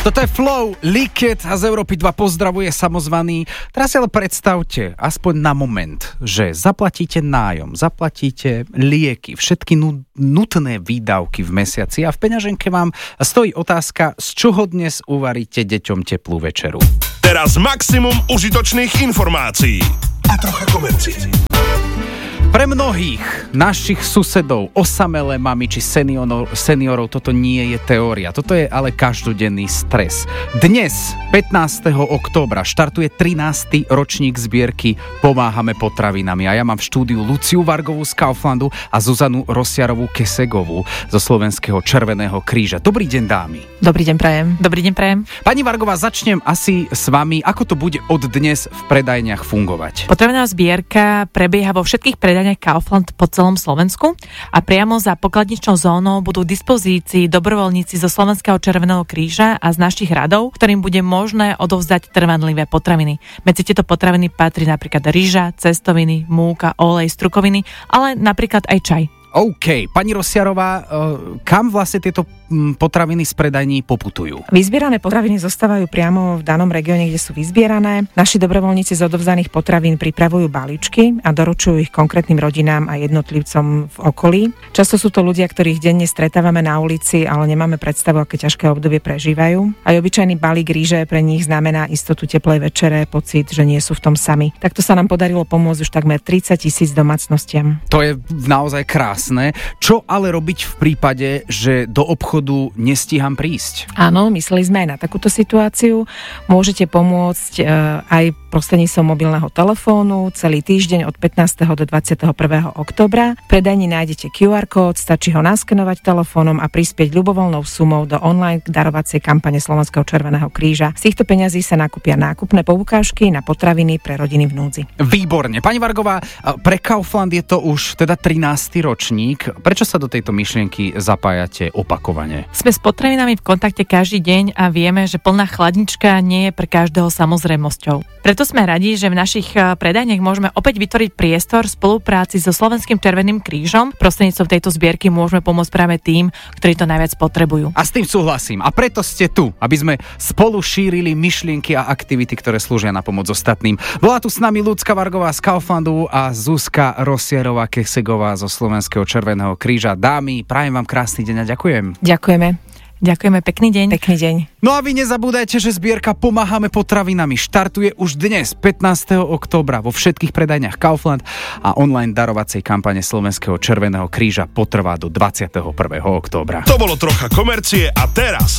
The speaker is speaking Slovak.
Toto je Flow, Liket a z Európy 2 pozdravuje samozvaný. Teraz si ale predstavte, aspoň na moment, že zaplatíte nájom, zaplatíte lieky, všetky nutné výdavky v mesiaci a v peňaženke vám stojí otázka, z čoho dnes uvaríte deťom teplú večeru. Teraz maximum užitočných informácií a trocha komercie. Pre mnohých našich susedov, osamelé mamy či seniorov toto nie je teória. Toto je ale každodenný stres. Dnes, 15. októbra, štartuje 13. ročník zbierky Pomáhame potravinami. A ja mám v štúdiu Luciu Vargovú z Kauflandu a Zuzanu Rosiarovú Kesegovú zo Slovenského Červeného kríža. Dobrý deň, dámy. Dobrý deň, prajem. Dobrý deň, prajem. Pani Vargová, začnem asi s vami. Ako to bude od dnes v predajniach fungovať? Potravinová zbierka prebieha vo všetkých predajniach Kaufland po celom Slovensku a priamo za pokladničnou zónou budú v dispozícii dobrovoľníci zo Slovenského Červeného kríža a z našich radov, ktorým bude možné odovzdať trvanlivé potraviny. Medzi tieto potraviny patrí napríklad ryža, cestoviny, múka, olej, strukoviny, ale napríklad aj čaj. OK. Pani Rosiarová, kam vlastne tieto potraviny z predajní poputujú? Vyzbierané potraviny zostávajú priamo v danom regióne, kde sú vyzbierané. Naši dobrovoľníci z odovzdaných potravín pripravujú balíčky a doručujú ich konkrétnym rodinám a jednotlivcom v okolí. Často sú to ľudia, ktorých denne stretávame na ulici, ale nemáme predstavu, aké ťažké obdobie prežívajú. Aj obyčajný balík ríže pre nich znamená istotu teplej večere, pocit, že nie sú v tom sami. Takto sa nám podarilo pomôcť už takmer 30,000 domácnostiam. To je naozaj krásne. Čo ale robiť v prípade, že do obchodu nestíham prísť? Áno, mysleli sme aj na takúto situáciu. Môžete pomôcť aj prostredníctvom mobilného telefónu celý týždeň od 15. do 21. októbra. V predajni nájdete QR kód, stačí ho naskenovať telefónom a prispieť ľubovoľnou sumou do online darovacej kampane Slovenského Červeného kríža. Z týchto peňazí sa nakúpia nákupné poukážky na potraviny pre rodiny v núdzi. Výborne. Pani Vargová, pre Kaufland je to už teda 13. ročník. Prečo sa do tejto myšlienky zapájate opakovane? Sme s potravinami v kontakte každý deň a vieme, že plná chladnička nie je pre každého samozrejmosťou. Preto sme radi, že v našich predajniach môžeme opäť vytvoriť priestor v spolupráci so Slovenským Červeným krížom. Prostredníctvom tejto zbierky môžeme pomôcť práve tým, ktorí to najviac potrebujú. A s tým súhlasím. A preto ste tu, aby sme spolu šírili myšlienky a aktivity, ktoré slúžia na pomoc ostatným. Bola tu s nami Lucka Vargová z Kauflandu a Zuzka Rosiarová Kesegová zo Slovenského Červeného kríža. Dámy, prajem vám krásny deň a ďakujem. Ďakujeme. Ďakujeme, pekný deň. Pekný deň. No a vy nezabúdajte, že zbierka Pomáhame potravinami štartuje už dnes, 15. októbra vo všetkých predajniach Kaufland a online darovacej kampane Slovenského Červeného kríža potrvá do 21. októbra. To bolo trocha komercie a teraz